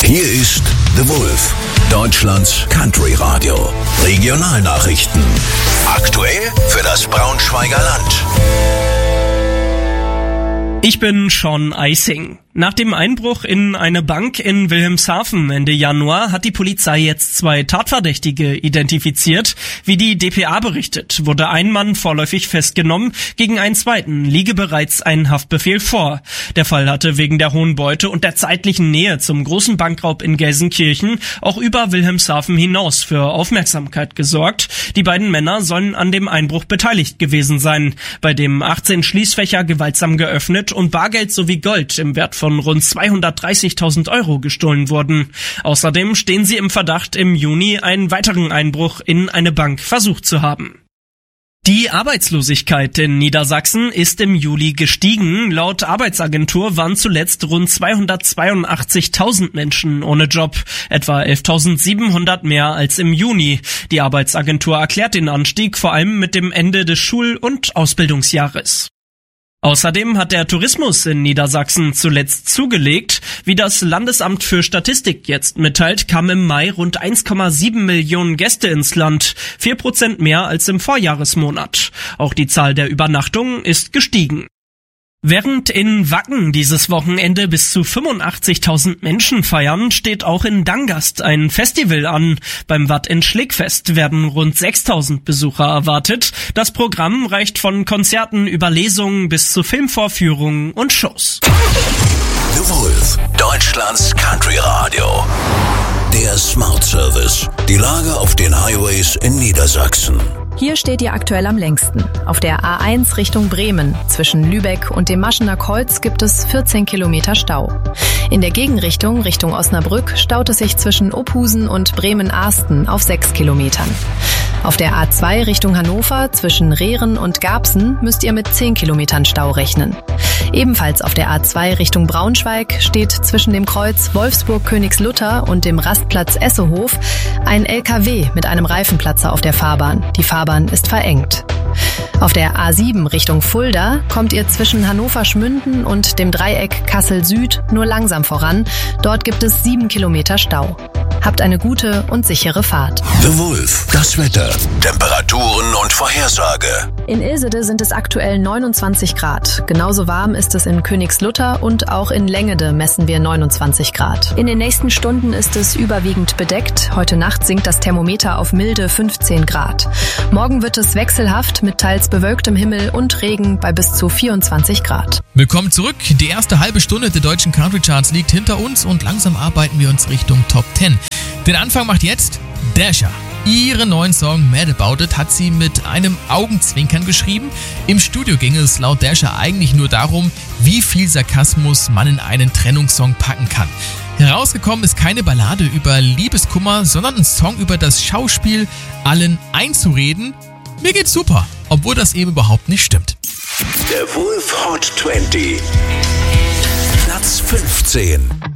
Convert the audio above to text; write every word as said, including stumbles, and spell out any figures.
Hier ist The Wolf, Deutschlands Country Radio. Regionalnachrichten. Aktuell für das Braunschweiger Land. Ich bin Sean Eising. Nach dem Einbruch in eine Bank in Wilhelmshaven Ende Januar hat die Polizei jetzt zwei Tatverdächtige identifiziert. Wie die D P A berichtet, wurde ein Mann vorläufig festgenommen, gegen einen zweiten liege bereits ein Haftbefehl vor. Der Fall hatte wegen der hohen Beute und der zeitlichen Nähe zum großen Bankraub in Gelsenkirchen auch über Wilhelmshaven hinaus für Aufmerksamkeit gesorgt. Die beiden Männer sollen an dem Einbruch beteiligt gewesen sein, bei dem achtzehn Schließfächer gewaltsam geöffnet und Bargeld sowie Gold im Wert von von rund zweihundertdreißigtausend Euro gestohlen wurden. Außerdem stehen sie im Verdacht, im Juni einen weiteren Einbruch in eine Bank versucht zu haben. Die Arbeitslosigkeit in Niedersachsen ist im Juli gestiegen. Laut Arbeitsagentur waren zuletzt rund zweihundertzweiundachtzigtausend Menschen ohne Job, etwa elftausendsiebenhundert mehr als im Juni. Die Arbeitsagentur erklärt den Anstieg vor allem mit dem Ende des Schul- und Ausbildungsjahres. Außerdem hat der Tourismus in Niedersachsen zuletzt zugelegt. Wie das Landesamt für Statistik jetzt mitteilt, kamen im Mai rund eins Komma sieben Millionen Gäste ins Land, vier Prozent mehr als im Vorjahresmonat. Auch die Zahl der Übernachtungen ist gestiegen. Während in Wacken dieses Wochenende bis zu fünfundachtzigtausend Menschen feiern, steht auch in Dangast ein Festival an. Beim Watt in Schlickfest werden rund sechstausend Besucher erwartet. Das Programm reicht von Konzerten über Lesungen bis zu Filmvorführungen und Shows. The Wolf, Deutschlands Country Radio. Der Smart Service. Die Lage auf den Highways in Niedersachsen. Hier steht ihr aktuell am längsten. Auf der A eins Richtung Bremen. Zwischen Lübeck und dem Maschener Kreuz gibt es vierzehn Kilometer Stau. In der Gegenrichtung, Richtung Osnabrück, staut es sich zwischen Ophusen und Bremen-Arsten auf sechs Kilometern. Auf der A zwei Richtung Hannover, zwischen Rehren und Garbsen, müsst ihr mit zehn Kilometern Stau rechnen. Ebenfalls auf der A zwei Richtung Braunschweig steht zwischen dem Kreuz Wolfsburg-Königslutter und dem Rastplatz Essehof ein L K W mit einem Reifenplatzer auf der Fahrbahn. Die Fahrbahn ist verengt. Auf der A sieben Richtung Fulda kommt ihr zwischen Hannover-Schmünden und dem Dreieck Kassel-Süd nur langsam voran. Dort gibt es sieben Kilometer Stau. Habt eine gute und sichere Fahrt. The Wolf, das Wetter, Temperaturen und Vorhersage. In Ilsede sind es aktuell neunundzwanzig Grad. Genauso warm ist es in Königslutter und auch in Längede messen wir neunundzwanzig Grad. In den nächsten Stunden ist es überwiegend bedeckt. Heute Nacht sinkt das Thermometer auf milde fünfzehn Grad. Morgen wird es wechselhaft mit teils bewölktem Himmel und Regen bei bis zu vierundzwanzig Grad. Willkommen zurück. Die erste halbe Stunde der deutschen Country Charts liegt hinter uns und langsam arbeiten wir uns Richtung Top zehn. Den Anfang macht jetzt Dasha. Ihren neuen Song Mad About It hat sie mit einem Augenzwinkern geschrieben. Im Studio ging es laut Dasha eigentlich nur darum, wie viel Sarkasmus man in einen Trennungssong packen kann. Herausgekommen ist keine Ballade über Liebeskummer, sondern ein Song über das Schauspiel, allen einzureden. Mir geht's super, obwohl das eben überhaupt nicht stimmt. Der Wolf Hot zwanzig. Platz fünfzehn.